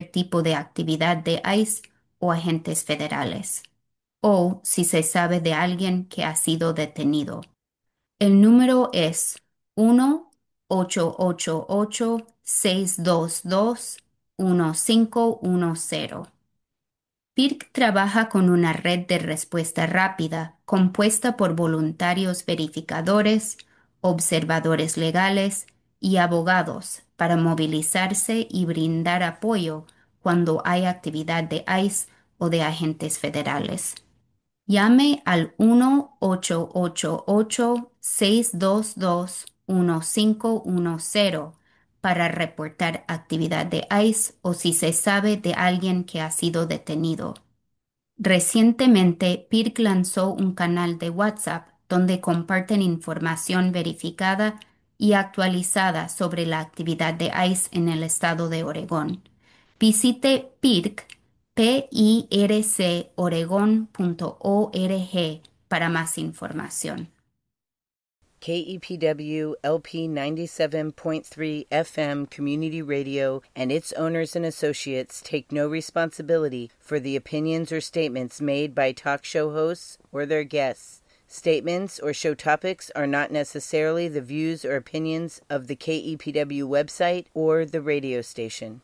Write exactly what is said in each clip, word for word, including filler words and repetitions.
cualquier tipo de actividad de ICE o agentes federales, o si se sabe de alguien que ha sido detenido. El número es uno ocho ocho ocho, seis dos dos, uno cinco uno cero. P I R C trabaja con una red de respuesta rápida compuesta por voluntarios verificadores, observadores legales y abogados para movilizarse y brindar apoyo cuando hay actividad de ICE o de agentes federales. Llame al uno ocho ocho ocho, seis dos dos, uno cinco uno cero para reportar actividad de ICE o si se sabe de alguien que ha sido detenido. Recientemente, P I R C lanzó un canal de WhatsApp donde comparten información verificada y actualizada sobre la actividad de ICE en el estado de Oregón. Visite P I R C, P I R C oregón punto org para más información. K E P W L P ninety-seven point three F M Community Radio and its owners and associates take no responsibility for the opinions or statements made by talk show hosts or their guests. Statements or show topics are not necessarily the views or opinions of the K E P W website or the radio station.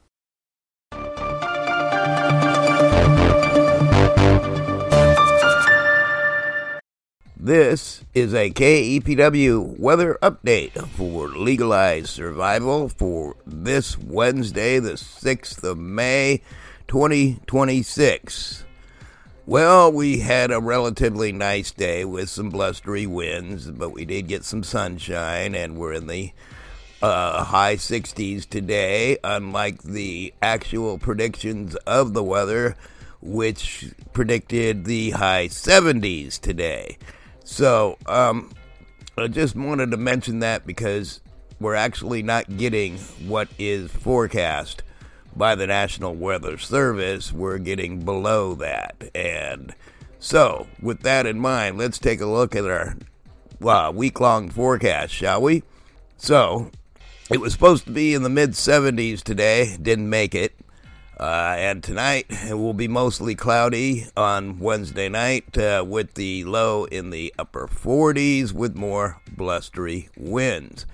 This is a K E P W weather update for Legalized Survival for this Wednesday, the sixth of May, twenty twenty-six. Well, we had a relatively nice day with some blustery winds, but we did get some sunshine, and we're in the uh, high sixties today, unlike the actual predictions of the weather, which predicted the high seventies today. So, um, I just wanted to mention that because we're actually not getting what is forecast by the National Weather Service. We're getting below that. And so, with that in mind, let's take a look at our uh, week-long forecast, shall we? So, it was supposed to be in the mid seventies today, didn't make it. Uh, and tonight it will be mostly cloudy on Wednesday night uh, with the low in the upper forties with more blustery winds.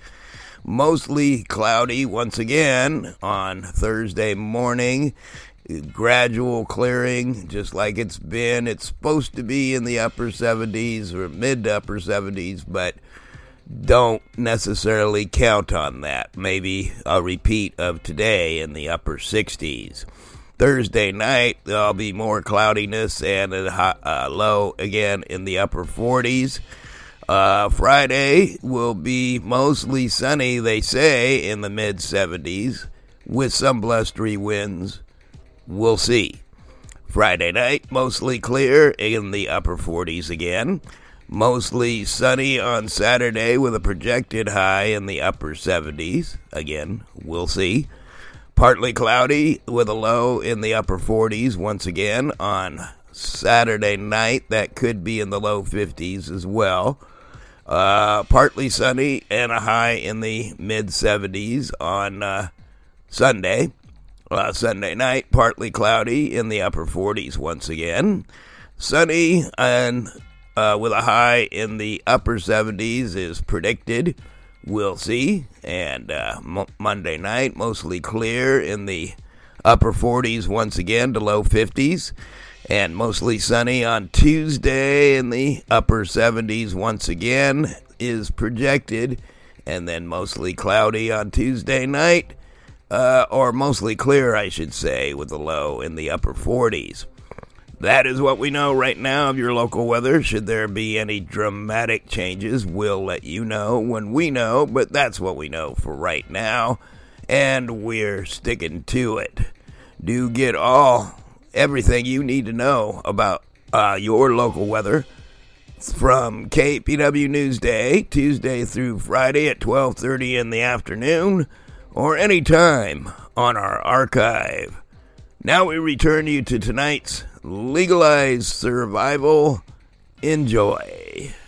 Mostly cloudy once again on Thursday morning. Gradual clearing just like it's been. It's supposed to be in the upper seventies or mid to upper seventies, but don't necessarily count on that. Maybe a repeat of today in the upper sixties. Thursday night, there'll be more cloudiness and a high, uh, low again in the upper forties. Uh, Friday will be mostly sunny, they say, in the mid seventies with some blustery winds. We'll see. Friday night, mostly clear in the upper forties again. Mostly sunny on Saturday with a projected high in the upper seventies. Again, we'll see. Partly cloudy with a low in the upper forties once again on Saturday night. That could be in the low fifties as well. Uh, partly sunny and a high in the mid seventies on uh, Sunday. Uh, Sunday night, partly cloudy in the upper forties once again. Sunny and Uh, with a high in the upper seventies is predicted. We'll see. And uh, mo- Monday night, mostly clear in the upper forties once again to low fifties. And mostly sunny on Tuesday in the upper seventies once again is projected. And then mostly cloudy on Tuesday night. Uh, or mostly clear, I should say, with a low in the upper forties. That is what we know right now of your local weather. Should there be any dramatic changes, we'll let you know when we know, but that's what we know for right now, and we're sticking to it. Do get all, everything you need to know about uh, your local weather from K E P W Newsday, Tuesday through Friday at twelve thirty in the afternoon, or anytime on our archive. Now we return you to tonight's Legalized Survival. Enjoy.